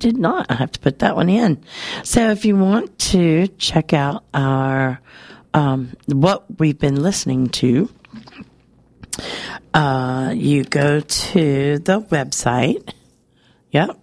did not. I have to put that one in. So if you want to check out our what we've been listening to, you go to the website. Yep.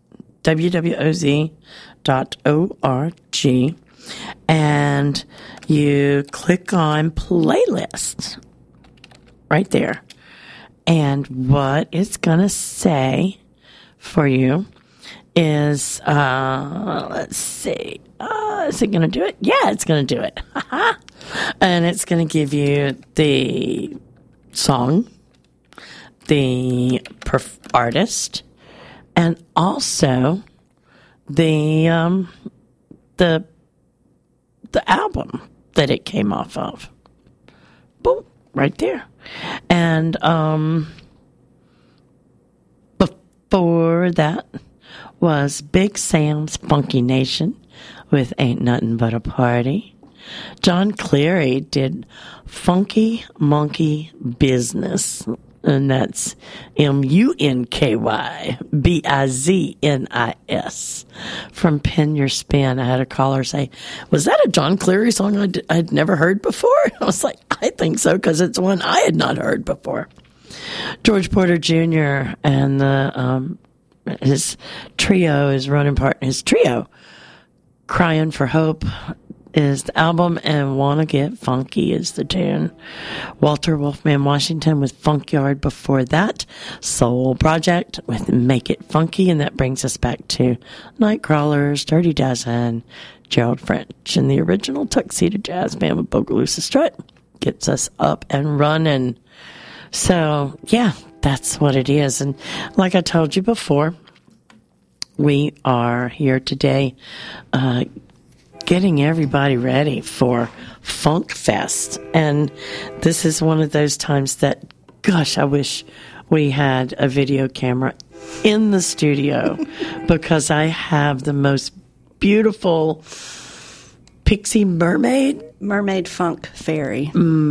wwoz.org, and you click on playlists right there. And what it's going to say for you is, let's see, is it going to do it? Yeah, it's going to do it. And it's going to give you the song, the artist, and also the album that it came off of. Boom, right there. And before that was Big Sam's Funky Nation with Ain't Nothing But a Party. John Cleary did Funky Monkey Business, and that's MUNKYBIZNIS from Pin Your Spin. I had a caller say, was that a John Cleary song I'd never heard before? I was like, I think so, because it's one I had not heard before. George Porter Jr. and his trio is running part. His trio, Crying for Hope, is the album, and Wanna Get Funky is the tune. Walter Wolfman Washington with Funkyard before that. Soul Project with Make It Funky, and that brings us back to Nightcrawlers, Dirty Dozen, Gerald French, and the original Tuxedo Jazz Band with Bogalusa Strut gets us up and running. So, yeah, that's what it is. And like I told you before, we are here today getting everybody ready for Funk Fest. And this is one of those times that, gosh, I wish we had a video camera in the studio because I have the most beautiful pixie mermaid funk fairy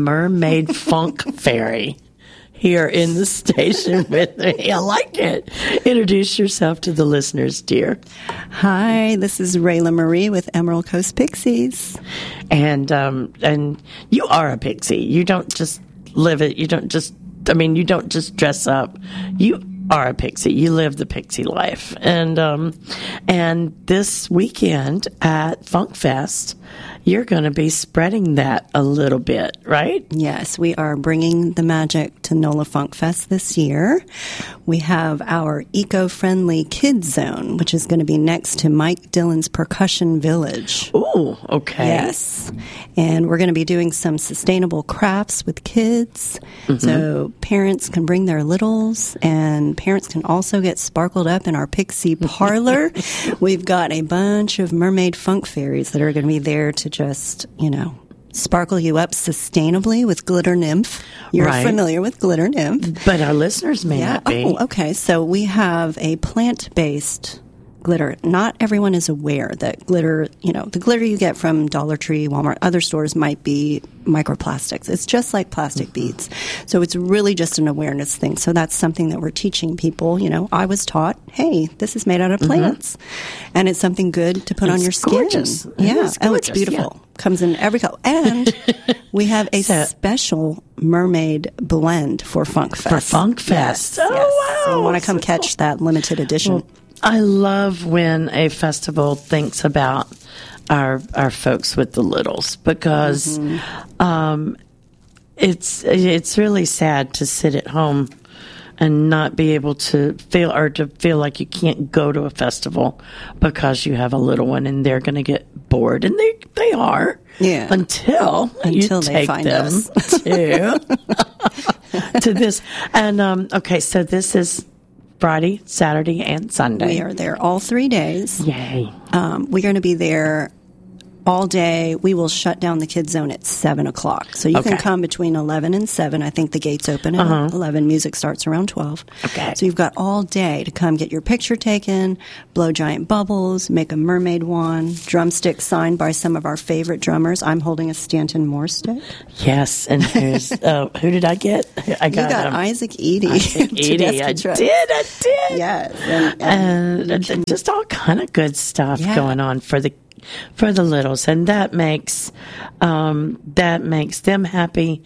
here in the station with me. I like it. Introduce yourself to the listeners, dear. Hi, this is Rayla Marie with Emerald Coast Pixies. And you are a pixie. You don't just live it. You don't just dress up. You are a pixie. You live the pixie life. And this weekend at Funk Fest, you're going to be spreading that a little bit, right? Yes, we are bringing the magic to NOLA Funk Fest this year. We have our eco-friendly kids zone, which is going to be next to Mike Dillon's Percussion Village. Oh, okay. Yes. And we're going to be doing some sustainable crafts with kids. Mm-hmm. So parents can bring their littles, and parents can also get sparkled up in our Pixie Parlor. We've got a bunch of mermaid funk fairies that are going to be there to just, sparkle you up sustainably with Glitter Nymph. You're familiar with Glitter Nymph. But our listeners may not be. Oh, okay. So we have a plant-based glitter. Not everyone is aware that glitter, the glitter you get from Dollar Tree, Walmart, other stores might be microplastics. It's just like plastic beads. So it's really just an awareness thing. So that's something that we're teaching people. I was taught, hey, this is made out of plants. And it's something good to put on your skin. Gorgeous. Yeah. It's beautiful. Yeah. Comes in every color. And we have a special mermaid blend for Funk Fest. For Funk Fest. Yes. Oh, yes. wow. So you want to come catch that limited edition. Well, I love when a festival thinks about our folks with the littles, because it's really sad to sit at home and not be able to feel like you can't go to a festival because you have a little one and they're going to get bored, and they are. Yeah. Until you they take find them us. to this. And okay, so this is Friday, Saturday, and Sunday. We are there all 3 days. Yay. We're going to be there all day. We will shut down the kids zone at 7 o'clock. So you can come between 11 and 7. I think the gates open at 11. Music starts around 12. Okay. So you've got all day to come get your picture taken, blow giant bubbles, make a mermaid wand, drumstick signed by some of our favorite drummers. I'm holding a Stanton Moore stick. Yes, and here's who did I get? You got Isaac Eady. Isaac Eady. I did. Yes, and just all kind of good stuff going on for the littles, and that makes them happy.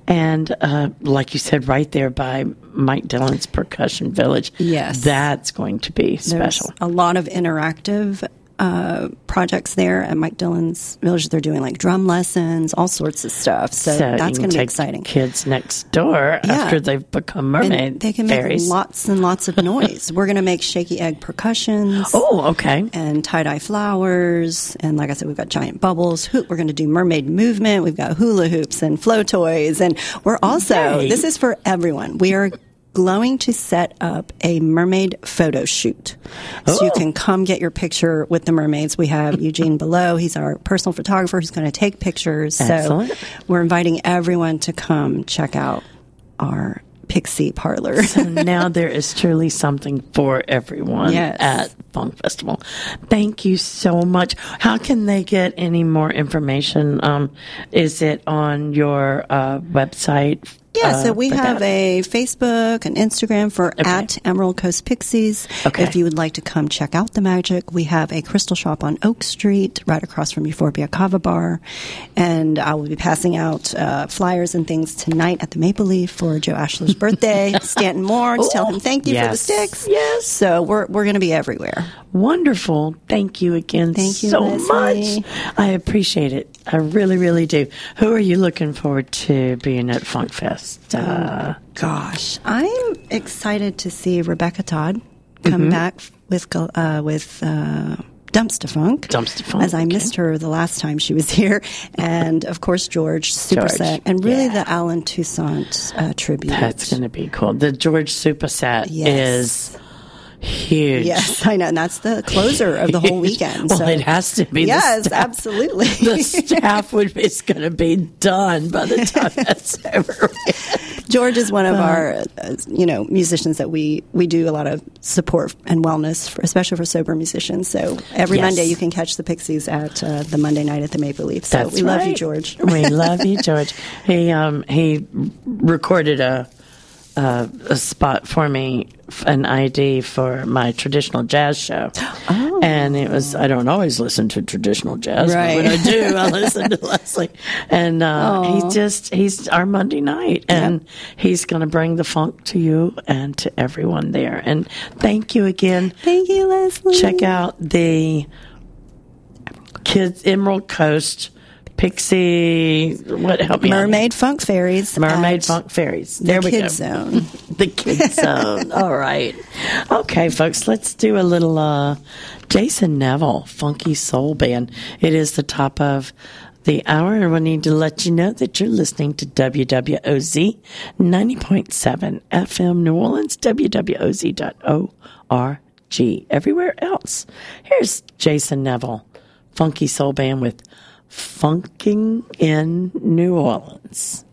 And like you said, right there by Mike Dillon's Percussion Village. Yes, that's going to be special. There's a lot of interactive projects there at Mike Dillon's Village. They're doing like drum lessons, all sorts of stuff. So that's going to be exciting. Kids next door after they've become mermaid they can fairies. Make lots and lots of noise. We're going to make shaky egg percussions. Oh, okay. And tie-dye flowers. And like I said, we've got giant bubbles. We're going to do mermaid movement. We've got hula hoops and flow toys. And we're also, this is for everyone. We are going to set up a mermaid photo shoot. So you can come get your picture with the mermaids. We have Eugene Below. He's our personal photographer who's going to take pictures. Excellent. So we're inviting everyone to come check out our Pixie Parlor. So now there is truly something for everyone at Funk Festival. Thank you so much. How can they get any more information? Is it on your website? Yeah, so we have a Facebook, an Instagram for at Emerald Coast Pixies. Okay. If you would like to come check out the magic, we have a crystal shop on Oak Street, right across from Euphorbia Kava Bar. And I will be passing out flyers and things tonight at the Maple Leaf for Joe Ashler's birthday. Stanton Moore, to tell him thank you for the sticks. Yes. So we're going to be everywhere. Wonderful. Thank you again so Leslie. much. I appreciate it. I really, really do. Who are you looking forward to being at Funk Fest? Gosh, I'm excited to see Rebecca Todd come back with Dumpster Funk. Dumpster Funk. As I missed her the last time she was here. And, of course, George Superset. And really the Alan Toussaint tribute. That's going to be cool. The George Superset is huge. Yes, I know. And that's the closer of the whole weekend. Well, it has to be. Yes, absolutely. The staff is going to be done by the time that's over. George is one of our, musicians that we do a lot of support and wellness, for, especially for sober musicians. So every Monday you can catch the Pixies at the Monday night at the Maple Leaf. So we love you, George. We love you, George. He recorded a spot for me, an ID for my traditional jazz show. Oh. And it was, I don't always listen to traditional jazz, but when I do, I listen to Leslie. And he's our Monday night, and he's going to bring the funk to you and to everyone there. And thank you again. Thank you, Leslie. Check out the Kids Emerald Coast Pixie, help me Mermaid Funk Fairies. Mermaid Funk Fairies. There we go. Kids Zone. The Kids Zone. All right. Okay, folks, let's do a little Jason Neville, Funky Soul Band. It is the top of the hour, and we need to let you know that you're listening to WWOZ 90.7 FM New Orleans, WWOZ.org. Everywhere else. Here's Jason Neville, Funky Soul Band with Funking in New Orleans.